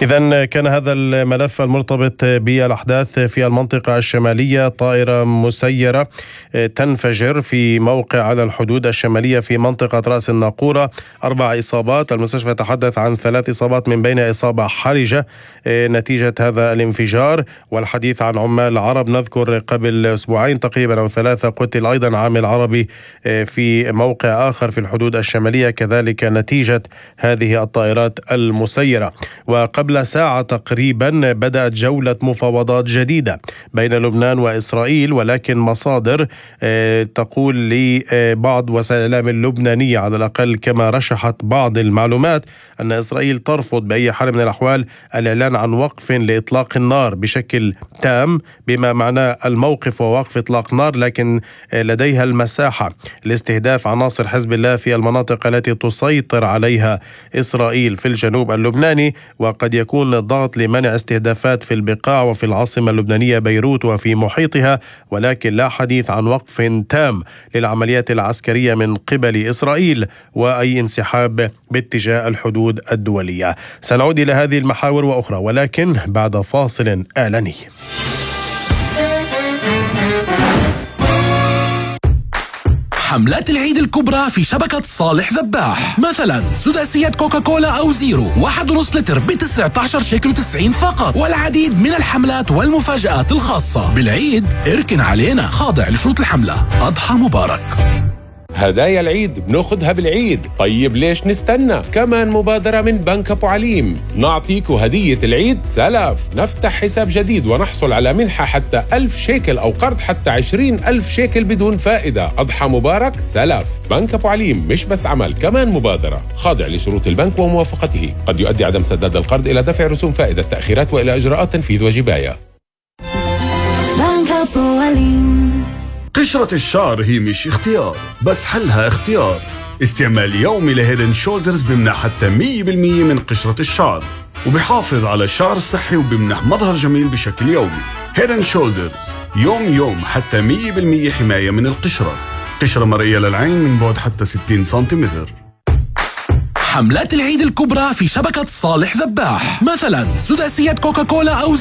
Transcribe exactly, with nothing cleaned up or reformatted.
إذن كان هذا الملف المرتبط بالأحداث في المنطقة الشمالية. طائرة مسيرة تنفجر في موقع على الحدود الشمالية في منطقة رأس الناقورة، أربع إصابات. المستشفى يتحدث عن ثلاث إصابات من بين إصابة حرجة نتيجة هذا الانفجار. والحديث عن عمال عرب، نذكر قبل أسبوعين تقريبا أو ثلاثة قتل أيضا عامل عربي في موقع آخر في الحدود الشمالية كذلك نتيجة هذه الطائرات المسيرة. وقبل ساعة تقريبا بدأت جولة مفاوضات جديدة بين لبنان وإسرائيل، ولكن مصادر تقول لبعض وسائل الإعلام اللبنانية على الأقل كما رشحت بعض المعلومات أن إسرائيل ترفض بأي حال من الأحوال الإعلان عن وقف لإطلاق النار بشكل تام، بما معناه الموقف ووقف إطلاق نار، لكن لديها المساحة لاستهداف عناصر حزب الله في المناطق التي تسيطر عليها إسرائيل في الجنوب اللبناني. وقد يكون الضغط لمنع استهدافات في البقاع وفي العاصمة اللبنانية بيروت وفي محيطها، ولكن لا حديث عن وقف تام للعمليات العسكرية من قبل إسرائيل وأي انسحاب باتجاه الحدود الدولية. سنعود إلى هذه المحاور وأخرى ولكن بعد فاصل إعلاني. حملات العيد الكبرى في شبكة صالح ذباح، مثلا سداسية كوكاكولا أو زيرو واحد ونص لتر بتسعة عشر شيكل وتسعين فقط، والعديد من الحملات والمفاجآت الخاصة بالعيد. اركن علينا، خاضع لشروط الحملة. أضحى مبارك. هدايا العيد بناخدها بالعيد، طيب ليش نستنى؟ كمان مبادرة من بنك أبو عليم، نعطيكوا هدية العيد سلف. نفتح حساب جديد ونحصل على منحة حتى ألف شيكل أو قرض حتى عشرين ألف شيكل بدون فائدة. أضحى مبارك سلف. بنك أبو عليم مش بس عمل، كمان مبادرة، خاضع لشروط البنك وموافقته. قد يؤدي عدم سداد القرض إلى دفع رسوم فائدة، تأخيرات وإلى إجراءات تنفيذ وجباية. بنك أبو عليم. قشرة الشعر هي مش اختيار، بس حلها اختيار. استعمال يومي لهيدن شولدرز بمنح حتى مية بالمية من قشرة الشعر، وبحافظ على الشعر الصحي وبمنح مظهر جميل بشكل يومي. هيدن شولدرز يوم يوم حتى مية بالمية حماية من القشرة. قشرة مرئية للعين من بعد حتى ستين سنتيمتر. حملات العيد الكبرى في شبكة صالح ذباح، مثلا سداسية كوكاكولا أو